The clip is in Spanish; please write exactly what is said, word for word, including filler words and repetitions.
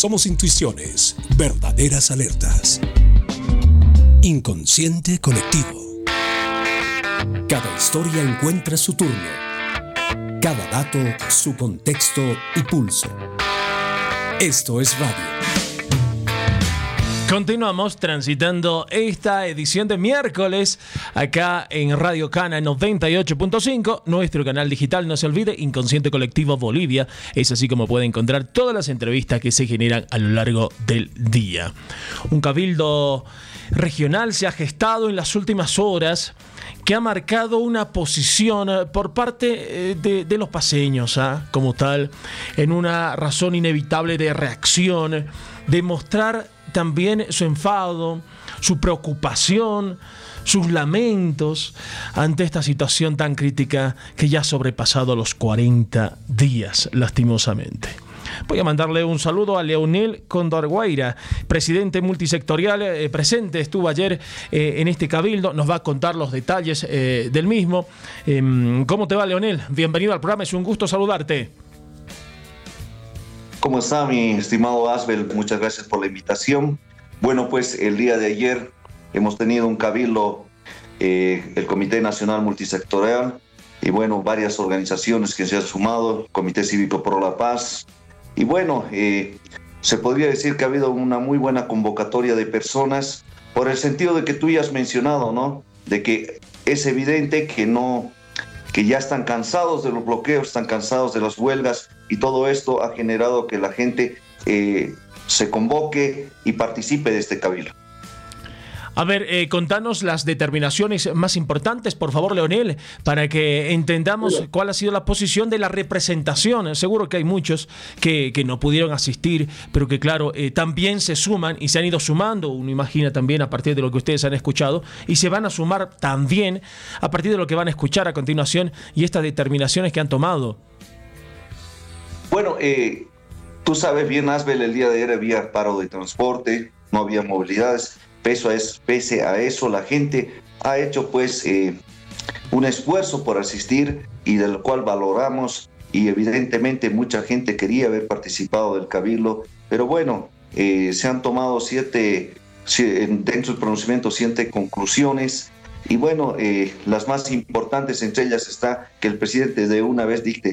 somos intuiciones, verdaderas alertas. Inconsciente colectivo. Cada historia encuentra su turno. Cada dato, su contexto y pulso. Esto es radio. Continuamos transitando esta edición de miércoles acá en Radio Cana noventa y ocho punto cinco, nuestro canal digital. No se olvide, Inconsciente Colectivo Bolivia. Es así como puede encontrar todas las entrevistas que se generan a lo largo del día. Un cabildo regional se ha gestado en las últimas horas, que ha marcado una posición por parte de, de los paceños, ¿eh? como tal, en una razón inevitable de reacción, de mostrar también su enfado, su preocupación, sus lamentos ante esta situación tan crítica que ya ha sobrepasado los cuarenta días, lastimosamente. Voy a mandarle un saludo a Leonel Condorgueira, presidente multisectorial, eh, presente, estuvo ayer eh, en este cabildo, nos va a contar los detalles eh, del mismo. Eh, ¿Cómo te va, Leonel? Bienvenido al programa, es un gusto saludarte. ¿Cómo está, mi estimado Asbel? Muchas gracias por la invitación. Bueno, pues el día de ayer hemos tenido un cabildo, eh, el Comité Nacional Multisectorial, y bueno, varias organizaciones que se han sumado, Comité Cívico Pro la Paz. Y bueno, eh, se podría decir que ha habido una muy buena convocatoria de personas, por el sentido de que tú ya has mencionado, ¿no? De que es evidente que no, que ya están cansados de los bloqueos, están cansados de las huelgas, y todo esto ha generado que la gente eh, se convoque y participe de este cabildo. A ver, eh, contanos las determinaciones más importantes, por favor, Leonel, para que entendamos cuál ha sido la posición de la representación. Seguro que hay muchos que, que no pudieron asistir, pero que, claro, eh, también se suman y se han ido sumando, uno imagina también a partir de lo que ustedes han escuchado, y se van a sumar también a partir de lo que van a escuchar a continuación y estas determinaciones que han tomado. Bueno, eh, tú sabes bien, Asbel, el día de ayer había paro de transporte, no había movilidades. Pese a, eso, pese a eso, la gente ha hecho pues eh, un esfuerzo por asistir, y del cual valoramos, y evidentemente mucha gente quería haber participado del cabildo, pero bueno, eh, se han tomado siete, dentro del pronunciamiento, siete conclusiones, y bueno, eh, las más importantes entre ellas está que el presidente de una vez dicte